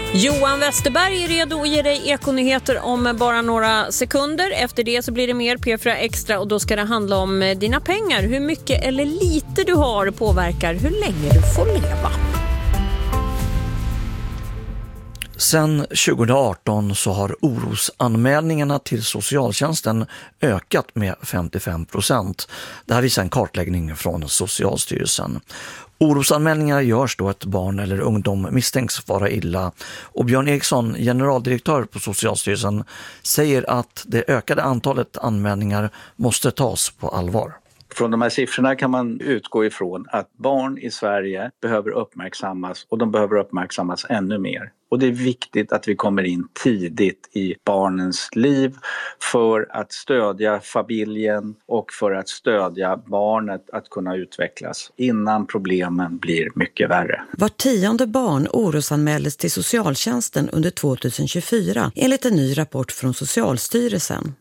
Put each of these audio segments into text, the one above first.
Johan Westerberg är redo att ge dig ekonyheter om bara några sekunder. Efter det så blir det mer P4 Extra och då ska det handla om dina pengar. Hur mycket eller lite du har påverkar hur länge du får leva. Sedan 2018 så har orosanmälningarna till socialtjänsten ökat med 55%. Det här visar en kartläggning från Socialstyrelsen. Orosanmälningar görs då ett barn eller ungdom misstänks vara illa. Och Björn Eriksson, generaldirektör på Socialstyrelsen, säger att det ökade antalet anmälningar måste tas på allvar. Från de här siffrorna kan man utgå ifrån att barn i Sverige behöver uppmärksammas och de behöver uppmärksammas ännu mer. Och det är viktigt att vi kommer in tidigt i barnens liv för att stödja familjen och för att stödja barnet att kunna utvecklas innan problemen blir mycket värre. Var 10:e barn orosanmäldes till socialtjänsten under 2024 enligt en ny rapport från Socialstyrelsen.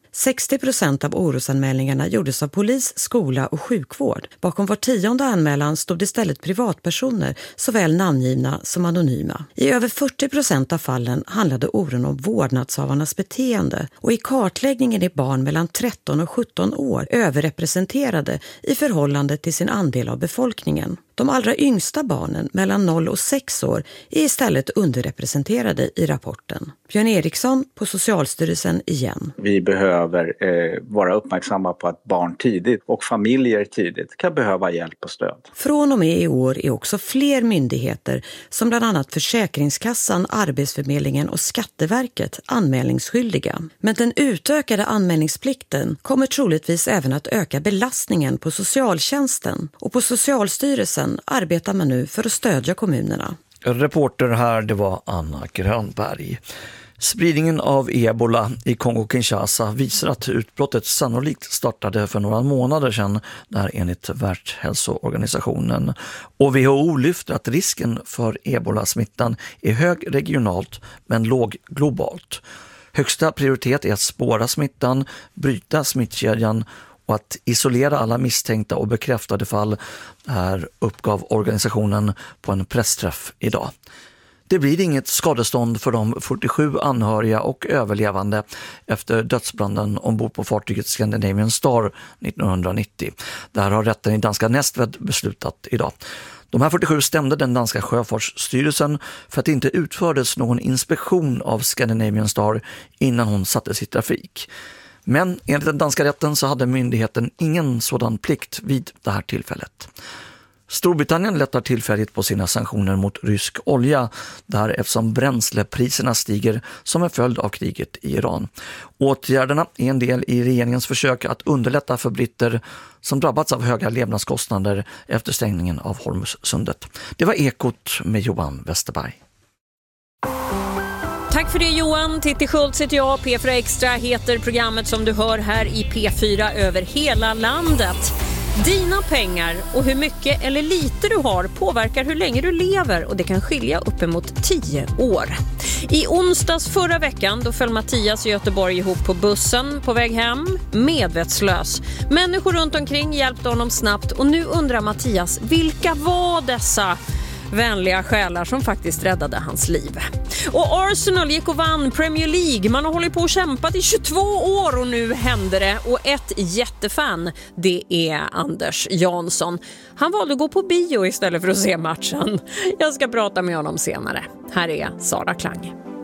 60% av orosanmälningarna gjordes av polis, skola och sjukvård. Bakom var 10:e anmälan stod istället privatpersoner, såväl namngivna som anonyma. I över 40% av fallen handlade oron om vårdnadshavarnas beteende och i kartläggningen är barn mellan 13 och 17 år överrepresenterade i förhållande till sin andel av befolkningen. De allra yngsta barnen mellan 0 och 6 år är istället underrepresenterade i rapporten. Björn Eriksson på Socialstyrelsen igen. Vi behöver vara uppmärksamma på att barn tidigt och familjer tidigt kan behöva hjälp och stöd. Från och med i år är också fler myndigheter som bland annat Försäkringskassan, Arbetsförmedlingen och Skatteverket anmälningsskyldiga. Men den utökade anmälningsplikten kommer troligtvis även att öka belastningen på socialtjänsten och på Socialstyrelsen arbetar man nu för att stödja kommunerna. Reporter här, det var Anna Grönberg. Spridningen av ebola i Kongo-Kinshasa visar att utbrottet sannolikt startade för några månader sedan, där enligt Världshälsoorganisationen. Och WHO lyfter att risken för ebola-smittan är hög regionalt men låg globalt. Högsta prioritet är att spåra smittan, bryta smittkedjan och att isolera alla misstänkta och bekräftade fall, här uppgav organisationen på en pressträff idag. Det blir inget skadestånd för de 47 anhöriga och överlevande efter dödsbranden ombord på fartyget Scandinavian Star 1990. Där har rätten i danska Nästved beslutat idag. De här 47 stämde den danska sjöfartsstyrelsen för att det inte utfördes någon inspektion av Scandinavian Star innan hon sattes i trafik. Men enligt den danska rätten så hade myndigheten ingen sådan plikt vid det här tillfället. Storbritannien lättar tillfälligt på sina sanktioner mot rysk olja där eftersom bränslepriserna stiger som en följd av kriget i Iran. Åtgärderna är en del i regeringens försök att underlätta för britter som drabbats av höga levnadskostnader efter stängningen av Hormuzsundet. Det var Ekot med Johan Westerberg. Tack för det Johan. Titti Schultz heter jag. P4 Extra heter programmet som du hör här i P4 över hela landet. Dina pengar och hur mycket eller lite du har påverkar hur länge du lever och det kan skilja uppemot 10 år. I onsdags förra veckan då föll Mattias i Göteborg ihop på bussen på väg hem, medvetslös. Människor runt omkring hjälpte honom snabbt och nu undrar Mattias, vilka var dessa vänliga själar som faktiskt räddade hans liv? Och Arsenal gick och vann Premier League. Man har hållit på och kämpat i 22 år och nu händer det. Och ett jättefan, det är Anders Jansson. Han valde att gå på bio istället för att se matchen. Jag ska prata med honom senare. Här är Sara Klang.